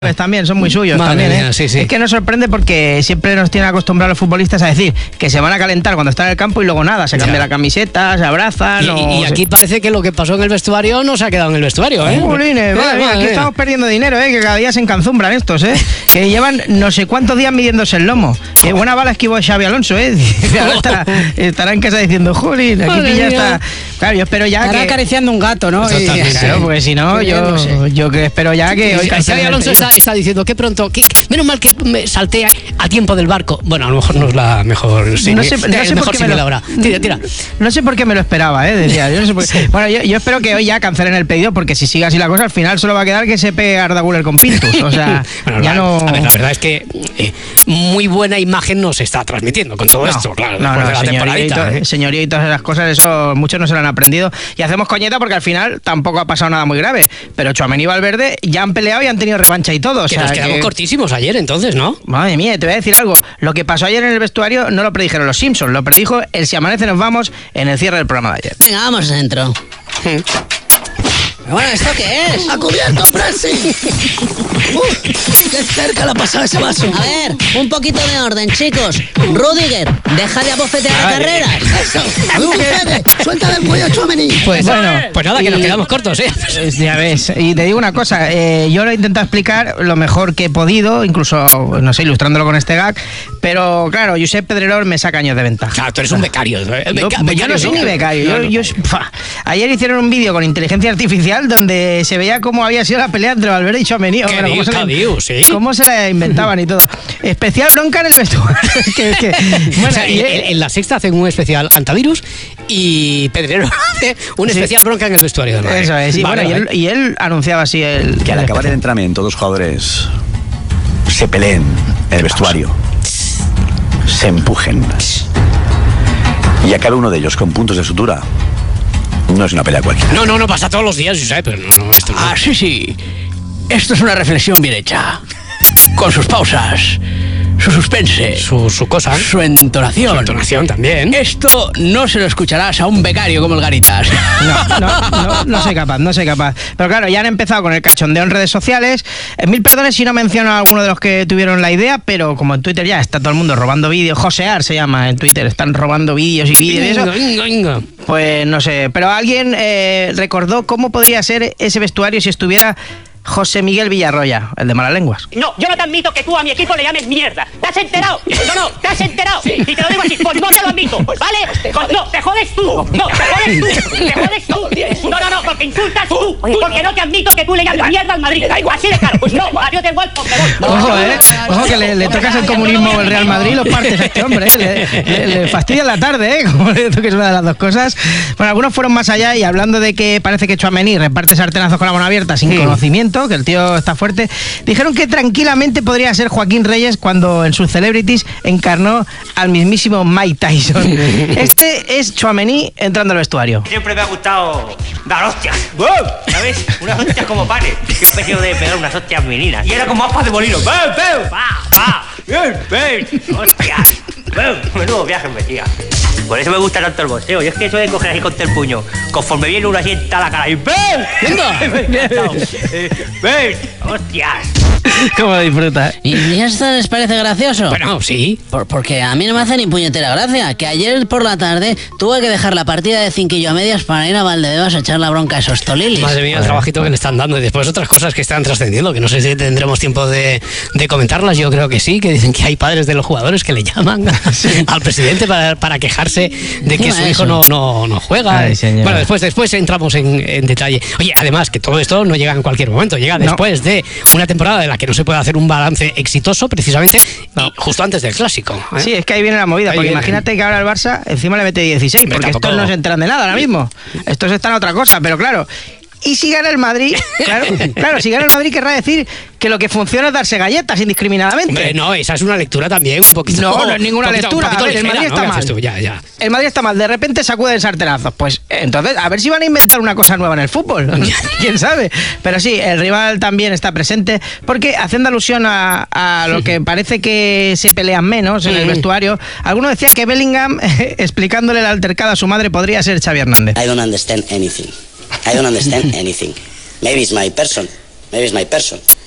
Pues también son muy suyos. Madre también, mía, sí, sí. Es que nos sorprende porque siempre nos tienen acostumbrados los futbolistas a decir que se van a calentar cuando están en el campo y luego nada, se cambia la camiseta, se abrazan. Y aquí parece que lo que pasó en el vestuario no se ha quedado en el vestuario, ¿eh? Jolines, aquí estamos perdiendo dinero, que cada día se encanzumbran estos, que llevan no sé cuántos días midiéndose el lomo. Qué buena bala esquivó Xabi Alonso, Ahora estará en casa diciendo, jolín, aquí ya está. Claro, yo espero ya estará acariciando un gato, ¿no? Claro, porque si no, yo que espero ya que hoy Xabi Alonso está diciendo que pronto, menos mal que me salté a tiempo del barco. Bueno, a lo mejor no es la mejor. Sí, no sé por qué me lo, tira. No sé por qué me lo esperaba, decía. Yo no sé por qué. Bueno, yo espero que hoy ya cancelen el pedido, porque si sigue así la cosa, al final solo va a quedar que se pegue Arda Güler con Pintus. O sea, bueno, ya no. A ver, la verdad es que muy buena imagen nos está transmitiendo con todo esto, claro. Después de la temporadita. Señoría y todas esas cosas, eso muchos no se lo han aprendido. Y hacemos coñeta porque al final tampoco ha pasado nada muy grave. Pero Tchouaméni y Valverde ya han peleado y han tenido revancha y todo. Que nos quedamos cortísimos ayer, entonces, ¿no? Madre mía, te voy a decir algo. Lo que pasó ayer en el vestuario no lo predijeron los Simpsons, lo predijo el Si Amanece Nos Vamos en el cierre del programa de ayer. Venga, vamos adentro. Bueno, ¿esto qué es? ¡Ha cubierto Pressing! ¡Qué cerca la ha pasado ese vaso! A ver, un poquito de orden, chicos. Rudiger, deja de abofetear carreras. ¡Eso! ¡Suelta del cuello a Tchouaméni! Pues nada, que nos quedamos cortos, Ya ves, y te digo una cosa, yo lo he intentado explicar lo mejor que he podido, incluso, no sé, ilustrándolo con este gag, pero claro, Josep Pedrerol me saca años de ventaja. Claro, tú eres un becario. Yo no soy ni becario. Ayer hicieron un vídeo con inteligencia artificial donde se veía cómo había sido la pelea entre Valverde y Tchouaméni. Cómo se la inventaban y todo. Especial bronca en el vestuario. Bueno, en la Sexta hacen un especial antivirus y Pedrero hace un especial bronca en el vestuario de Madrid. Eso es, sí. Vale. Y él anunciaba así que al acabar el entrenamiento los jugadores se peleen en el vestuario, se empujen y acabe uno de ellos con puntos de sutura. No es una pelea cualquiera. No pasa todos los días, Josep, pero esto no. Ah, sí. Esto es una reflexión bien hecha. Con sus pausas, su suspense, su cosa, su entonación. Su entonación también. Esto no se lo escucharás a un becario como el Garitas. No soy capaz. Pero claro, ya han empezado con el cachondeo en redes sociales. Mil perdones si no menciono a alguno de los que tuvieron la idea, pero como en Twitter ya está todo el mundo robando vídeos, Josear se llama en Twitter, están robando vídeos y vídeos y eso. Pues no sé, pero alguien recordó cómo podría ser ese vestuario si estuviera José Miguel Villarroya, el de Malalenguas. No, yo no te admito que tú a mi equipo le llames mierda. ¿Te has enterado? No, ¿te has enterado? Sí. Y te lo digo así, pues no te lo admito, ¿vale? No, te jodes tú. No, te jodes tú. No, porque insultas tú. Porque no te admito que tú le llames mierda al Madrid. Así de claro. Pues no, adiós de igual, porque voy. Ojo, que le tocas el comunismo o el Real Madrid y lo partes a este hombre, Le fastidia la tarde, como le toques una de las dos cosas. Bueno, algunos fueron más allá y hablando de que parece que Tchouaméni reparte sartenazos con la mano abierta sin conocimiento, que el tío está fuerte, dijeron que tranquilamente podría ser Joaquín Reyes cuando en sus Celebrities encarnó al mismísimo Mike Tyson. Este es Tchouaméni entrando al vestuario. Siempre me ha gustado dar hostias, ¿sabes? Unas hostias como panes. Siempre he sido de pegar unas hostias meninas. Y era como aspas de molino. ¡Hostias! Menudo viaje me metía. Por eso me gusta tanto el boxeo. Y es que eso de coger así contra el puño, conforme viene uno asienta la cara y ¡ven! ¡Ven! ¡Hostias! ¿Cómo disfruta? ¿Y esto les parece gracioso? Bueno, sí. Porque a mí no me hace ni puñetera gracia. Que ayer por la tarde tuve que dejar la partida de cinquillo a medias para ir a Valdebebas a echar la bronca a esos tolilis. Madre mía, el trabajito que le están dando. Y después otras cosas que están trascendiendo, que no sé si tendremos tiempo de comentarlas. Yo creo que sí, que dicen que hay padres de los jugadores que le llaman al presidente para quejarse de que su hijo no juega. Ay, bueno, después entramos en detalle. Oye, además que todo esto no llega en cualquier momento, llega después de una temporada de la que no se puede hacer un balance exitoso, precisamente y justo antes del clásico. Sí, es que ahí viene la movida, porque imagínate que ahora el Barça encima le mete 16, porque estos no se enteran de nada ahora mismo. Estos están a otra cosa, pero claro. Y si gana el Madrid, claro, si gana el Madrid querrá decir que lo que funciona es darse galletas indiscriminadamente. Hombre, no, esa es una lectura también un poquito. No es ninguna lectura. A ver, el Madrid está mal. El Madrid está mal, de repente sacuden sartenazos. Pues entonces, a ver si van a inventar una cosa nueva en el fútbol. ¿Quién sabe? Pero sí, el rival también está presente, porque haciendo alusión a lo que parece que se pelean menos en el vestuario, alguno decía que Bellingham, explicándole el altercado a su madre, podría ser Xavi Hernández. I don't understand anything. Maybe it's my person.